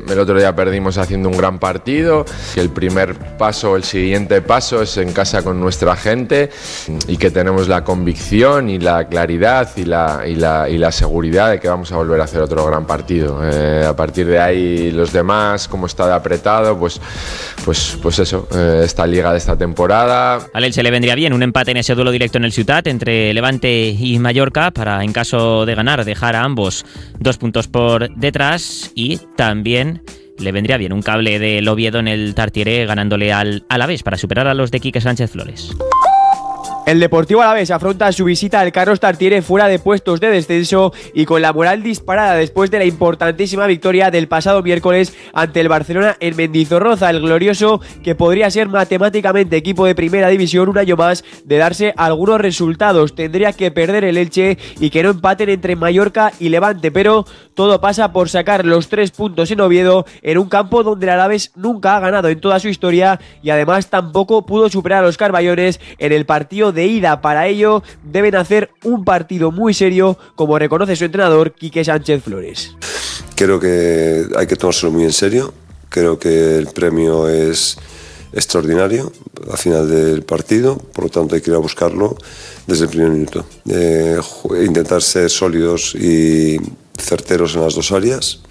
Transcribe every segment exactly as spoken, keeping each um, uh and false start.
El otro día perdimos haciendo un gran partido, que el primer paso, el siguiente paso es en casa con nuestra gente y que tenemos la convicción y la claridad y la, y la, y la seguridad de que vamos a volver a hacer otro gran partido. Eh, a partir de ahí los demás, como está de apretado, pues, pues, pues eso, eh, esta liga de esta temporada. Al Elche le vendría bien un empate en ese duelo directo en el Ciutat entre Levante y Mallorca para, en caso de ganar, dejar a ambos dos puntos por detrás, y también le vendría bien un cable del Oviedo en el Tartiere ganándole al Alavés para superar a los de Quique Sánchez Flores. El Deportivo Alavés afronta su visita al Carlos Tartiere fuera de puestos de descenso y con la moral disparada después de la importantísima victoria del pasado miércoles ante el Barcelona en Mendizorroza. El glorioso, que podría ser matemáticamente equipo de primera división un año más, de darse algunos resultados, tendría que perder el Elche y que no empaten entre Mallorca y Levante, pero todo pasa por sacar los tres puntos en Oviedo, en un campo donde el Alavés nunca ha ganado en toda su historia y además tampoco pudo superar a los carballones en el partido de de ida. Para ello deben hacer un partido muy serio, como reconoce su entrenador Quique Sánchez Flores. Creo que hay que tomárselo muy en serio, creo que el premio es extraordinario al final del partido, por lo tanto hay que ir a buscarlo desde el primer minuto. Eh, intentar ser sólidos y certeros en las dos áreas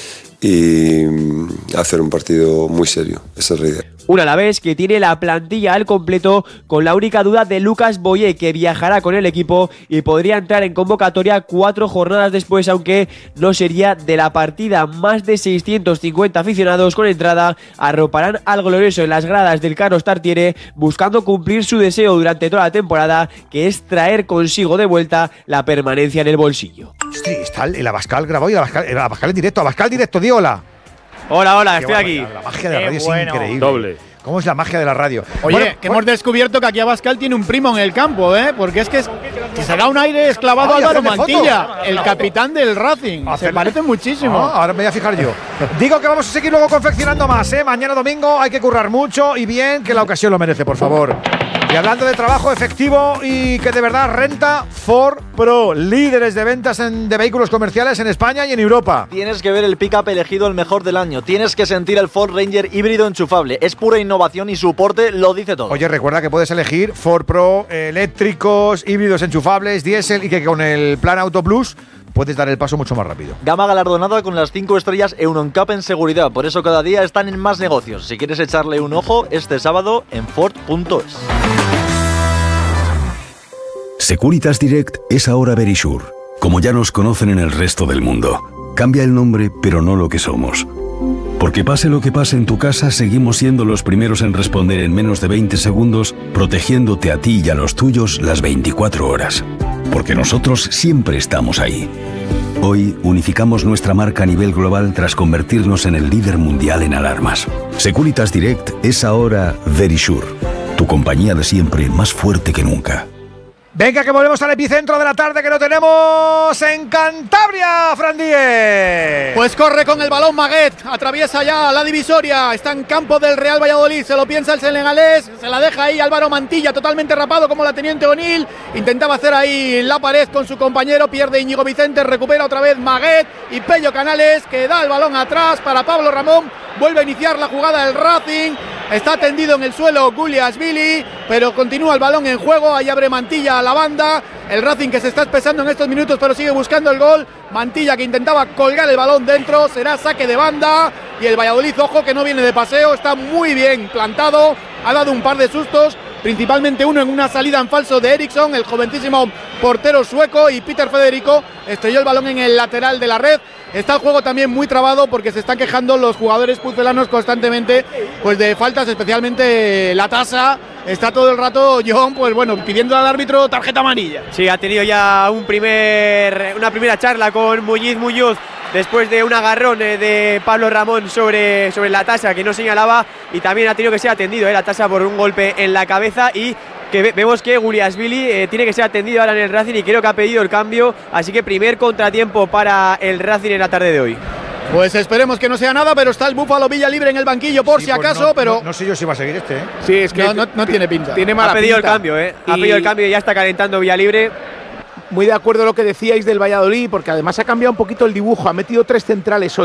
y hacer un partido muy serio, esa es la idea. Un Alavés que tiene la plantilla al completo, con la única duda de Lucas Boyé, que viajará con el equipo y podría entrar en convocatoria cuatro jornadas después, aunque no sería de la partida. Más de seiscientos cincuenta aficionados con entrada arroparán al glorioso en las gradas del Carlos Tartiere, buscando cumplir su deseo durante toda la temporada, que es traer consigo de vuelta la permanencia en el bolsillo. Sí, está el Abascal grabado y el Abascal, el Abascal en directo. Abascal directo, di hola. Hola, hola, Qué estoy bueno, aquí. La magia de la Qué radio bueno. es increíble. Doble. ¿Cómo es la magia de la radio? Oye, Bueno, que bueno, hemos descubierto que aquí Abascal tiene un primo en el campo, ¿eh? Porque es que, es, que se da un aire esclavado a Ay, Álvaro hacerle Mantilla, foto. el capitán del Racing. Se Hacerle- parece muchísimo. Ah, ahora me voy a fijar yo. Digo que vamos a seguir luego confeccionando más, ¿eh? Mañana domingo hay que currar mucho y bien, que la ocasión lo merece, por favor. Y hablando de trabajo efectivo y que de verdad renta, Ford Pro, líderes de ventas en, de vehículos comerciales en España y en Europa. Tienes que ver el pick-up elegido el mejor del año. Tienes que sentir el Ford Ranger híbrido enchufable. Es pura innovación y su porte lo dice todo. Oye, recuerda que puedes elegir Ford Pro, eh, eléctricos, híbridos enchufables, diésel, y que con el plan Auto Plus puedes dar el paso mucho más rápido. Gama galardonada con las cinco estrellas EuroNCAP en seguridad. Por eso cada día están en más negocios. Si quieres echarle un ojo, este sábado en Ford punto es. Securitas Direct es ahora Verisure, como ya nos conocen en el resto del mundo. Cambia el nombre, pero no lo que somos. Porque pase lo que pase en tu casa, seguimos siendo los primeros en responder en menos de veinte segundos, protegiéndote a ti y a los tuyos las veinticuatro horas. Porque nosotros siempre estamos ahí. Hoy unificamos nuestra marca a nivel global tras convertirnos en el líder mundial en alarmas. Securitas Direct es ahora Verisure, tu compañía de siempre más fuerte que nunca. Venga, que volvemos al epicentro de la tarde, que lo tenemos en Cantabria, Fran Díez. Pues corre con el balón Maguet, atraviesa ya la divisoria, está en campo del Real Valladolid, se lo piensa el senegalés, se la deja ahí Álvaro Mantilla, totalmente rapado como la teniente O'Neill, intentaba hacer ahí la pared con su compañero, pierde Íñigo Vicente, recupera otra vez Maguet y Pello Canales, que da el balón atrás para Pablo Ramón, vuelve a iniciar la jugada del Racing, está tendido en el suelo Guliashvili, pero continúa el balón en juego, ahí abre Mantilla a la banda, el Racing que se está espesando en estos minutos pero sigue buscando el gol, Mantilla que intentaba colgar el balón dentro, será saque de banda y el Valladolid, ojo que no viene de paseo, está muy bien plantado, ha dado un par de sustos, principalmente uno en una salida en falso de Eriksson, el jovencísimo portero sueco, y Peter Federico estrelló el balón en el lateral de la red. Está el juego también muy trabado porque se están quejando los jugadores pucelanos constantemente pues de faltas, especialmente la tasa. Está todo el rato John, pues bueno, pidiendo al árbitro tarjeta amarilla. Sí, ha tenido ya un primer, una primera charla con Muñiz Muñoz después de un agarrón de Pablo Ramón sobre, sobre la tasa que no señalaba, y también ha tenido que ser atendido eh, la tasa por un golpe en la cabeza, y que ve, vemos que Guliashvili eh, tiene que ser atendido ahora en el Racing y creo que ha pedido el cambio, así que primer contratiempo para el Racing en la tarde de hoy. Pues esperemos que no sea nada, pero está el Búfalo Villa libre en el banquillo por Sí, si pues acaso, no, pero No, no sé yo si va a seguir este, ¿eh? sí, es que no, no, no tiene pinta. Tiene mala Ha pedido pinta. el cambio, eh. Ha Y pedido el cambio y ya está calentando Villa libre. Muy de acuerdo lo que decíais del Valladolid, porque además ha cambiado un poquito el dibujo, ha metido tres centrales hoy.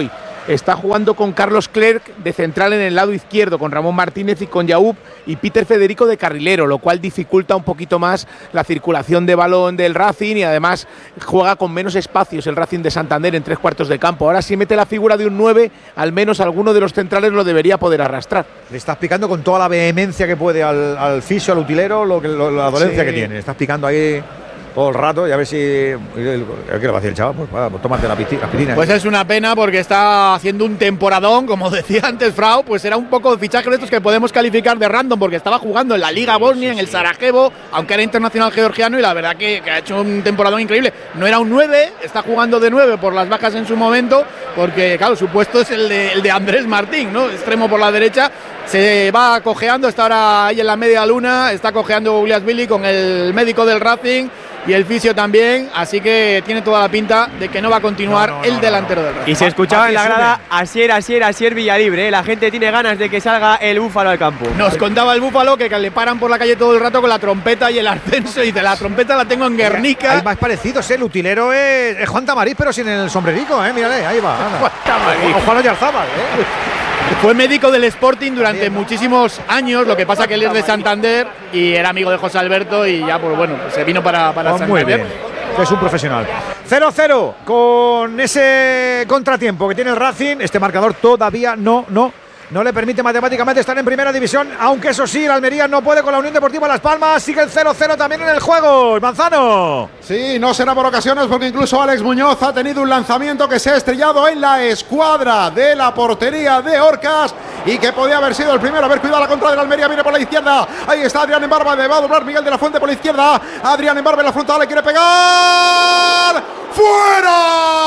está jugando con Carlos Clerc de central en el lado izquierdo, con Ramón Martínez y con Yaúb y Peter Federico de carrilero, lo cual dificulta un poquito más la circulación de balón del Racing y además juega con menos espacios el Racing de Santander en tres cuartos de campo. Ahora si mete la figura de un nueve, al menos alguno de los centrales lo debería poder arrastrar. Le estás picando con toda la vehemencia que puede al, al fisio, al utilero, lo que, lo, la dolencia sí. que tiene. Le estás picando ahí todo el rato y a ver si… ¿Qué le va a hacer el chaval? Pues, va, pues tómate la piscina. Pues es una pena porque está haciendo un temporadón, como decía antes Frau, pues era un poco de fichaje de estos que podemos calificar de random porque estaba jugando en la Liga Bosnia, en el Sarajevo, aunque era internacional georgiano y la verdad que, que ha hecho un temporadón increíble. No era un nueve, está jugando de nueve por las bajas en su momento, porque claro, su puesto es el de, el de Andrés Martín, ¿no? Extremo por la derecha. Se va cojeando, está ahora ahí en la media luna, está cojeando Gugliasvili con el médico del Racing y el fisio también, así que tiene toda la pinta de que no va a continuar no, no, el no, delantero no. del Racing. Y se escuchaba en la grada Asier, Asier, Asier Villalibre, ¿eh? La gente tiene ganas de que salga el Búfalo al campo. Nos contaba el Búfalo que le paran por la calle todo el rato con la trompeta y el ascenso y de la trompeta la tengo en Guernica. Hay más parecidos, ¿eh? El utilero es, es Juan Tamariz, pero sin el sombrerico, ¿eh? Mírale, ahí va. Juan Tamariz. O Juan Oyarzábal, ¿eh? Fue médico del Sporting durante muchísimos años, lo que pasa que él es de Santander y era amigo de José Alberto y ya, pues bueno, se vino para, para oh, Santander. Muy bien, es un profesional. cero cero con ese contratiempo que tiene el Racing. Este marcador todavía no, no, no le permite matemáticamente estar en primera división, aunque eso sí, el Almería no puede con la Unión Deportiva Las Palmas. Sigue el cero cero también en el juego. Manzano. Sí, no será por ocasiones porque incluso Alex Muñoz ha tenido un lanzamiento que se ha estrellado en la escuadra de la portería de Orcas y que podía haber sido el primero. A ver, cuidado la contra del Almería, viene por la izquierda. Ahí está Adrián Embarba, le va a doblar Miguel de la Fuente por la izquierda. Adrián Embarba en la frontal, le quiere pegar. ¡Fuera!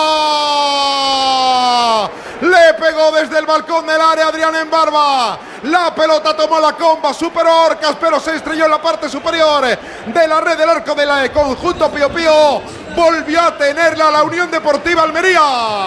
Le pegó desde el balcón del área Adrián Embarba. La pelota tomó la comba, superó Orcas, pero se estrelló en la parte superior de la red del arco del conjunto Pío Pío. Volvió a tenerla la Unión Deportiva Almería.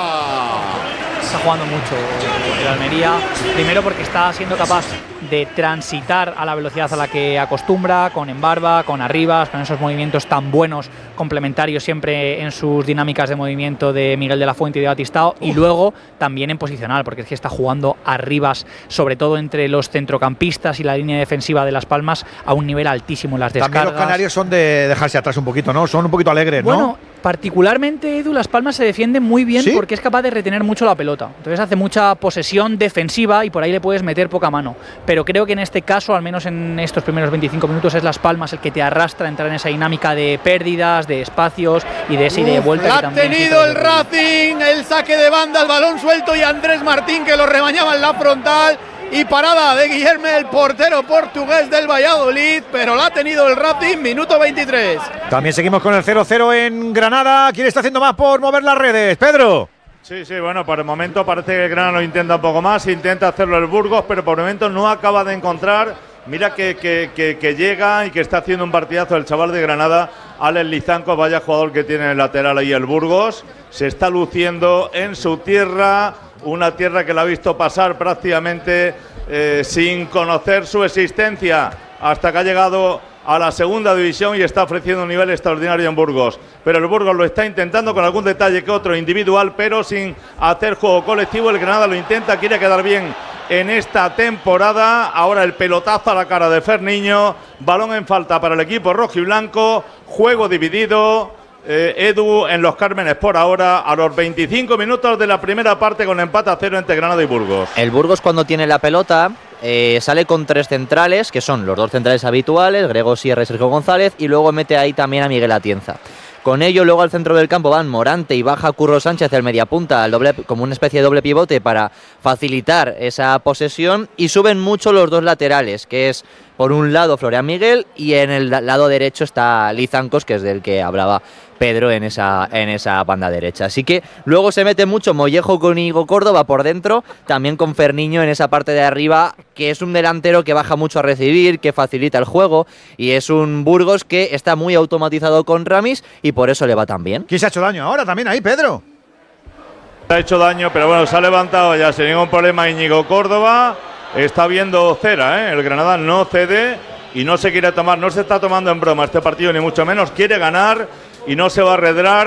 Está jugando mucho el Almería, primero porque está siendo capaz de transitar a la velocidad a la que acostumbra, con Embarba, con Arribas, con esos movimientos tan buenos, complementarios siempre en sus dinámicas de movimiento de Miguel de la Fuente y de Batistao, y luego también en posicional, porque es que está jugando Arribas, sobre todo entre los centrocampistas y la línea defensiva de Las Palmas, a un nivel altísimo en las descargas. También los canarios son de dejarse atrás un poquito, ¿no? Son un poquito alegres, bueno, ¿no? Particularmente, Edu, Las Palmas se defiende muy bien, ¿sí? Porque es capaz de retener mucho la pelota. Entonces hace mucha posesión defensiva y por ahí le puedes meter poca mano. Pero creo que en este caso, al menos en estos primeros veinticinco minutos, es Las Palmas el que te arrastra a entrar en esa dinámica de pérdidas, de espacios y de esa ida y de vuelta. Uf, que ha tenido el Racing, el saque de banda, el balón suelto y Andrés Martín que lo rebañaba en la frontal. Y parada de Guillermo, el portero portugués del Valladolid, pero la ha tenido el Racing, minuto veintitrés. También seguimos con el cero cero en Granada. ¿Quién está haciendo más por mover las redes? Pedro. Sí, sí, bueno, por el momento parece que el Granada lo intenta un poco más, intenta hacerlo el Burgos, pero por el momento no acaba de encontrar. Mira que, que, que, que llega y que está haciendo un partidazo el chaval de Granada, Alex Lizanco, vaya jugador que tiene en el lateral ahí el Burgos. Se está luciendo en su tierra, una tierra que la ha visto pasar prácticamente eh, sin conocer su existencia hasta que ha llegado a la segunda división y está ofreciendo un nivel extraordinario en Burgos. Pero el Burgos lo está intentando con algún detalle que otro individual, pero sin hacer juego colectivo. El Granada lo intenta, quiere quedar bien en esta temporada. Ahora el pelotazo a la cara de Ferniño, balón en falta para el equipo rojo y blanco, juego dividido. Eh, Edu en Los Cármenes por ahora a los veinticinco minutos de la primera parte con empate a cero entre Granada y Burgos. El Burgos cuando tiene la pelota eh, sale con tres centrales, que son los dos centrales habituales, Grego Sierra y Sergio González, y luego mete ahí también a Miguel Atienza. Con ello, luego al centro del campo van Morante y baja Curro Sánchez el mediapunta al doble, como una especie de doble pivote para facilitar esa posesión, y suben mucho los dos laterales, que es por un lado Florian Miguel y en el lado derecho está Lizancos, que es del que hablaba Pedro en esa, en esa banda derecha. Así que luego se mete mucho Mollejo con Íñigo Córdoba por dentro, también con Ferniño en esa parte de arriba, que es un delantero que baja mucho a recibir, que facilita el juego, y es un Burgos que está muy automatizado con Ramis y por eso le va tan bien. ¿Quién se ha hecho daño ahora también ahí, Pedro? Se ha hecho daño, pero bueno, se ha levantado ya sin ningún problema Íñigo Córdoba. Está viendo cera, ¿eh? El Granada no cede y no se quiere tomar, no se está tomando en broma este partido, ni mucho menos. Quiere ganar y no se va a arredrar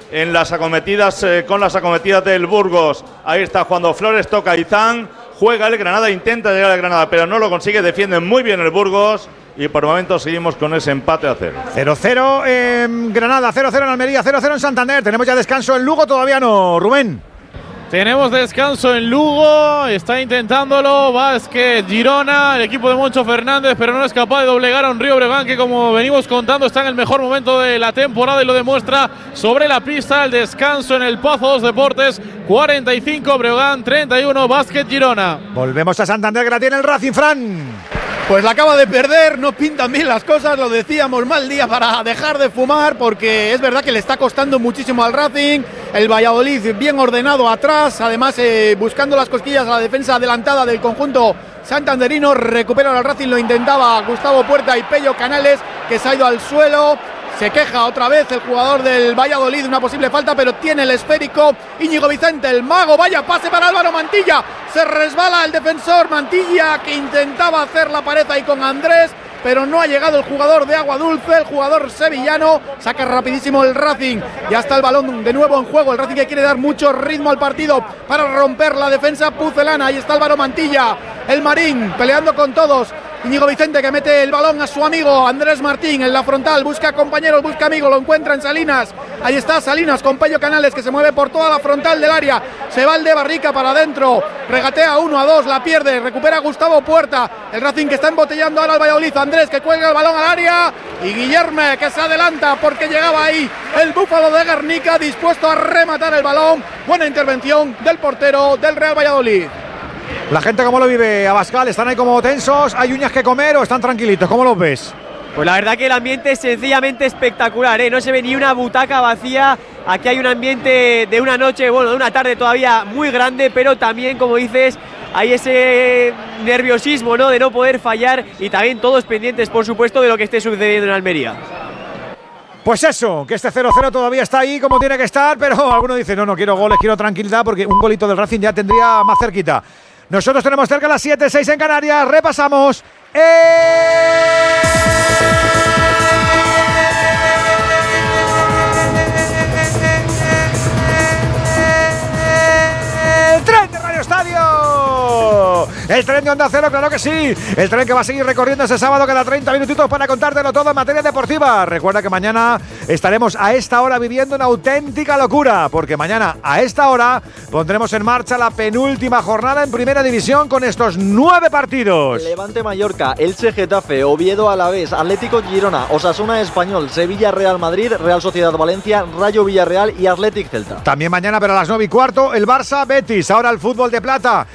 en las acometidas, eh, con las acometidas del Burgos. Ahí está jugando Flores, toca Izán, juega el Granada, intenta llegar al Granada, pero no lo consigue, defiende muy bien el Burgos. Y por el momento seguimos con ese empate a cero. cero cero en Granada, cero cero en Almería, cero cero en Santander. Tenemos ya descanso en Lugo, todavía no, Rubén. Tenemos descanso en Lugo, está intentándolo Vázquez Girona, el equipo de Moncho Fernández, pero no es capaz de doblegar a un Río Breogán que, como venimos contando, está en el mejor momento de la temporada y lo demuestra sobre la pista. El descanso en el Pozo dos Deportes, cuarenta y cinco Breogán, treinta y uno Vázquez Girona. Volvemos a Santander, que la tiene el Racing, Fran. Pues la acaba de perder, no pintan bien las cosas, lo decíamos, mal día para dejar de fumar, porque es verdad que le está costando muchísimo al Racing. El Valladolid bien ordenado atrás, además eh, buscando las cosquillas a la defensa adelantada del conjunto santanderino. Recupera al Racing, lo intentaba Gustavo Puerta y Pello Canales, que se ha ido al suelo. Se queja otra vez el jugador del Valladolid de una posible falta, pero tiene el esférico Íñigo Vicente, el mago. Vaya pase para Álvaro Mantilla. Se resbala el defensor Mantilla, que intentaba hacer la pared ahí con Andrés, pero no ha llegado el jugador de Agua Dulce, el jugador sevillano. Saca rapidísimo el Racing. Ya está el balón de nuevo en juego. El Racing que quiere dar mucho ritmo al partido para romper la defensa pucelana. Ahí está Álvaro Mantilla, el Marín, peleando con todos. Íñigo Vicente, que mete el balón a su amigo Andrés Martín en la frontal, busca compañeros, busca amigos, lo encuentra en Salinas. Ahí está Salinas con Pello Canales, que se mueve por toda la frontal del área. Se va el de Barrica para adentro, regatea uno a dos, la pierde, recupera Gustavo Puerta. El Racing que está embotellando ahora al Valladolid. Andrés, que cuelga el balón al área, y Guillerme, que se adelanta porque llegaba ahí el Búfalo de Guernica, dispuesto a rematar el balón. Buena intervención del portero del Real Valladolid. La gente, ¿cómo lo vive, Abascal? ¿Están ahí como tensos? ¿Hay uñas que comer o están tranquilitos? ¿Cómo los ves? Pues la verdad que el ambiente es sencillamente espectacular, ¿eh? No se ve ni una butaca vacía. Aquí hay un ambiente de una noche, bueno, de una tarde todavía muy grande, pero también, como dices, hay ese nerviosismo, ¿no?, de no poder fallar, y también todos pendientes, por supuesto, de lo que esté sucediendo en Almería. Pues eso, que este cero cero todavía está ahí como tiene que estar, pero alguno dice, no, no quiero goles, quiero tranquilidad, porque un golito del Racing ya tendría más cerquita. Nosotros tenemos cerca las siete, seis en Canarias. Repasamos el tren de Radio Estadio. El tren de Onda Cero, claro que sí. El tren que va a seguir recorriendo ese sábado cada treinta minutitos para contártelo todo en materia deportiva. Recuerda que mañana estaremos a esta hora viviendo una auténtica locura, porque mañana a esta hora pondremos en marcha la penúltima jornada en Primera División con estos nueve partidos. Levante Mallorca, Elche Getafe, Oviedo Alavés, Atlético Girona, Osasuna Español, Sevilla Real Madrid, Real Sociedad Valencia, Rayo Villarreal y Athletic Celta. También mañana, pero a las nueve y cuarto, el Barça Betis. Ahora el fútbol de plata.